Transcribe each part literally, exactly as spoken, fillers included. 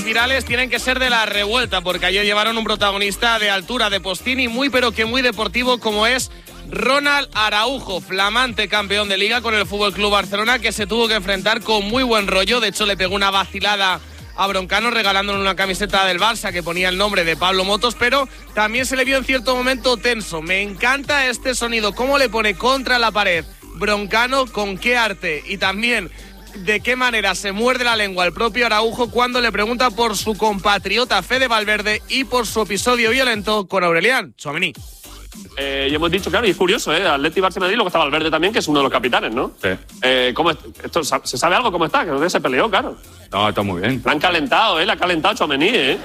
virales tienen que ser de la revuelta, porque ayer llevaron un protagonista de altura de Postini, muy pero que muy deportivo, como es Ronald Araujo, flamante campeón de Liga con el F C Barcelona, que se tuvo que enfrentar con muy buen rollo. De hecho, le pegó una vacilada a Broncano regalándole una camiseta del Barça que ponía el nombre de Pablo Motos, pero también se le vio en cierto momento tenso. Me encanta este sonido, cómo le pone contra la pared Broncano, con qué arte, y también de qué manera se muerde la lengua el propio Araujo cuando le pregunta por su compatriota Fede Valverde y por su episodio violento con Aurelian Tchouaméni. Eh, y hemos dicho, claro, y es curioso, ¿eh? Atleti, Barça y Madrid, luego está Valverde también, que es uno de los capitanes, ¿no? Sí. Eh, ¿cómo es? Esto, ¿Se sabe algo cómo está? Que se peleó, claro. No, está muy bien. La han calentado, ¿eh? La ha calentado Tchouaméni, ¿eh?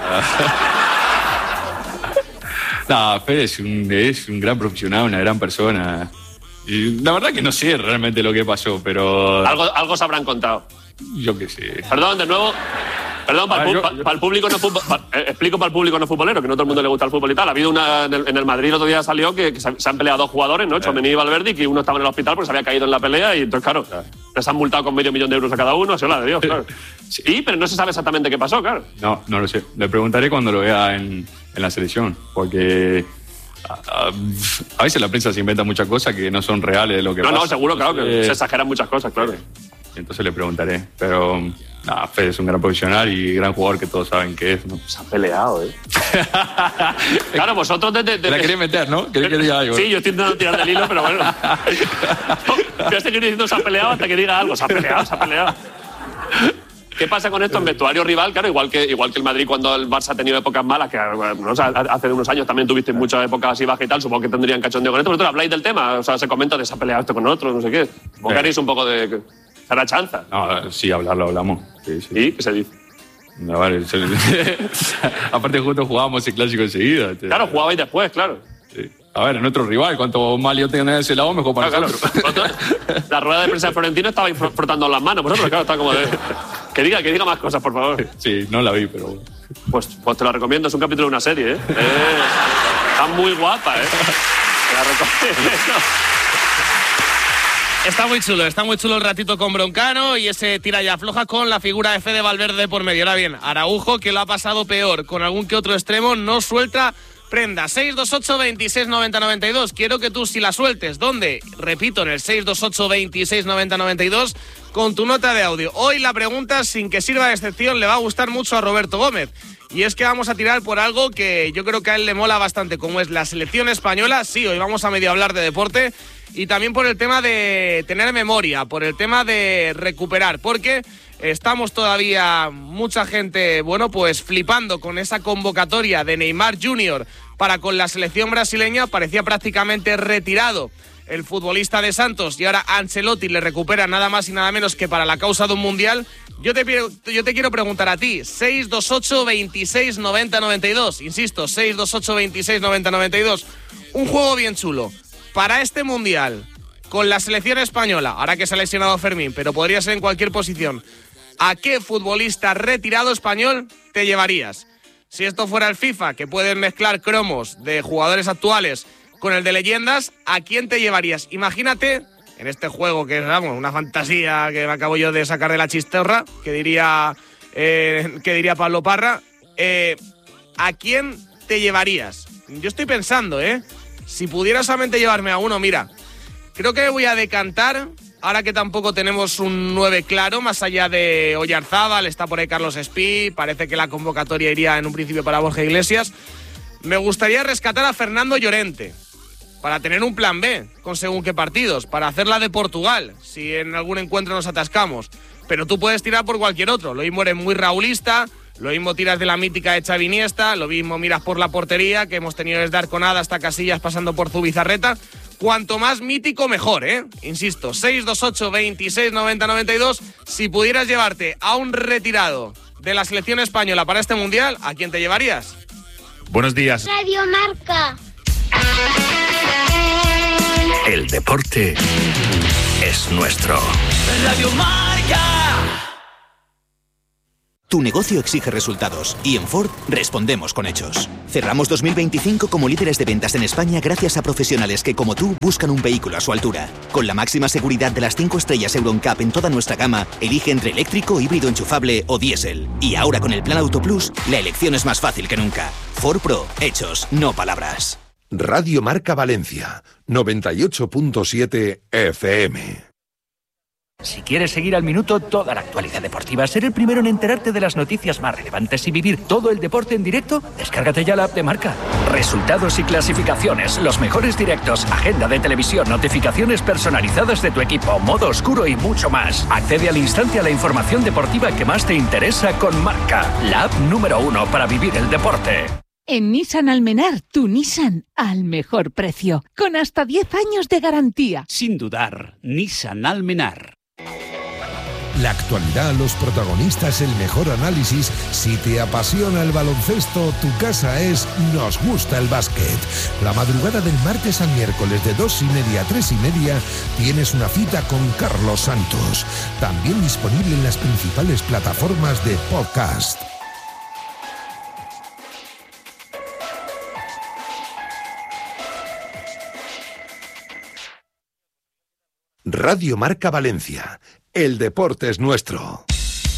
No, Fede es un, es un gran profesional, una gran persona. Y la verdad que no sé realmente lo que pasó, pero... Algo, algo se habrán contado. Yo qué sé. Perdón, de nuevo... Perdón, para, ver, el, yo, pa, yo... para el público no fútbol, para, eh, explico para el público no futbolero, que no todo el mundo le gusta el fútbol y tal. Ha habido una en el, en el Madrid el otro día salió que, que se, se han peleado dos jugadores, ¿no? Tchouaméni y Valverde, y que uno estaba en el hospital porque se había caído en la pelea y entonces, claro, claro. les han multado con medio millón de euros a cada uno, eso es la de Dios, claro. Sí. Y, pero no se sabe exactamente qué pasó, claro. No, no lo sé. Le preguntaré cuando lo vea en, en la selección, porque... A, a, a veces la prensa se inventa muchas cosas que no son reales de lo que no, pasa. No, no, seguro, claro, que eh, se exageran muchas cosas, claro. Entonces le preguntaré, pero... Nah, Fede es un gran profesional y gran jugador que todos saben que es, ¿no? Se han peleado, ¿eh? Claro, vosotros desde... De, de, la queréis meter, ¿no? ¿Queréis que diga algo? Sí, yo estoy intentando tirar del hilo, pero bueno. Yo estoy diciendo se ha peleado hasta que diga algo. Se ha peleado, se ha peleado. ¿Qué pasa con esto en vestuario rival? Claro, igual que, igual que el Madrid cuando el Barça ha tenido épocas malas, que no, o sea, hace unos años también tuviste muchas épocas así bajas y tal, supongo que tendrían cachondeo con esto. ¿Vosotros habláis del tema? O sea, se comenta de se ha peleado esto con otro, no sé qué. Supongo que haréis un poco de... ¿Será chanza? No, sí, hablarlo hablamos. Sí, sí. ¿Y qué se dice? No, vale. Aparte, juntos jugábamos el clásico enseguida. Claro, jugabais después, claro. Sí. A ver, nuestro rival, cuanto más lío tenga de ese lado, mejor para claro, nosotros. Claro. La rueda de prensa de Florentino estabais frotando las manos, vosotros, claro, está como de... Que diga, que diga más cosas, por favor. Sí, no la vi, pero bueno. Pues, pues te lo recomiendo, es un capítulo de una serie, ¿eh? eh está muy guapa, ¿eh? Te la recomiendo. Está muy chulo, está muy chulo el ratito con Broncano y ese tira y afloja con la figura de Fede Valverde por medio. Ahora bien, Araujo, que lo ha pasado peor con algún que otro extremo, no suelta prenda. seis dos ocho, veintiséis noventa, noventa y dos. Quiero que tú sí la sueltes. ¿Dónde? Repito, en el seis dos ocho, veintiséis noventa, noventa y dos con tu nota de audio. Hoy la pregunta, sin que sirva de excepción, le va a gustar mucho a Roberto Gómez. Y es que vamos a tirar por algo que yo creo que a él le mola bastante, como es la selección española. Sí, hoy vamos a medio hablar de deporte. Y también por el tema de tener memoria, por el tema de recuperar, porque estamos todavía mucha gente, bueno, pues flipando con esa convocatoria de Neymar junior para con la selección brasileña. Parecía prácticamente retirado el futbolista de Santos y ahora Ancelotti le recupera nada más y nada menos que para la causa de un mundial. Yo te, yo te quiero preguntar a ti, seis dos ocho, veintiséis noventa, noventa y dos, insisto, seis dos ocho, veintiséis noventa, noventa y dos, un juego bien chulo. Para este mundial, con la selección española, ahora que se ha lesionado Fermín, pero podría ser en cualquier posición, ¿a qué futbolista retirado español te llevarías? Si esto fuera el FIFA, que pueden mezclar cromos de jugadores actuales con el de leyendas, ¿a quién te llevarías? Imagínate, en este juego que es, vamos, una fantasía que me acabo yo de sacar de la chistorra, que diría, eh, que diría Pablo Parra, eh, ¿a quién te llevarías? Yo estoy pensando, ¿eh? Si pudiera solamente llevarme a uno, mira, creo que voy a decantar, ahora que tampoco tenemos un nueve claro, más allá de Oyarzábal, está por ahí Carlos Espí, parece que la convocatoria iría en un principio para Borja Iglesias. Me gustaría rescatar a Fernando Llorente, para tener un plan B, con según qué partidos, para hacer la de Portugal, si en algún encuentro nos atascamos. Pero tú puedes tirar por cualquier otro, lo mismo eres muy raulista, lo mismo tiras de la mítica de Xavi Iniesta, lo mismo miras por la portería, que hemos tenido desde Arconada hasta Casillas pasando por Zubizarreta. Cuanto más mítico, mejor, ¿eh? Insisto, seis dos ocho, veintiséis noventa, noventa y dos. Si pudieras llevarte a un retirado de la selección española para este mundial, ¿a quién te llevarías? Buenos días. Radio Marca. El deporte es nuestro. Radio Marca. Tu negocio exige resultados y en Ford respondemos con hechos. Cerramos dos mil veinticinco como líderes de ventas en España gracias a profesionales que, como tú, buscan un vehículo a su altura. Con la máxima seguridad de las cinco estrellas Euro N C A P en toda nuestra gama, elige entre eléctrico, híbrido enchufable o diésel. Y ahora con el Plan Auto Plus, la elección es más fácil que nunca. Ford Pro, hechos, no palabras. Radio Marca Valencia, noventa y ocho punto siete F M. Si quieres seguir al minuto toda la actualidad deportiva, ser el primero en enterarte de las noticias más relevantes y vivir todo el deporte en directo, descárgate ya la app de Marca. Resultados y clasificaciones, los mejores directos, agenda de televisión, notificaciones personalizadas de tu equipo, modo oscuro y mucho más. Accede al instante a la información deportiva que más te interesa con Marca, la app número uno para vivir el deporte. En Nissan Almenar, tu Nissan al mejor precio, con hasta diez años de garantía. Sin dudar, Nissan Almenar. La actualidad, los protagonistas, el mejor análisis. Si te apasiona el baloncesto, tu casa es Nos Gusta el Básquet. La madrugada del martes al miércoles de dos y media a tres y media tienes una cita con Carlos Santos. También disponible en las principales plataformas de podcast. Radio Marca Valencia. El deporte es nuestro.